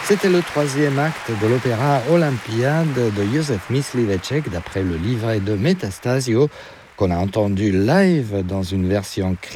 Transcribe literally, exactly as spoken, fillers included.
C'était le troisième acte de l'opéra Olympiade de Józef Mysliveček d'après le livret de Metastasio qu'on a entendu live dans une version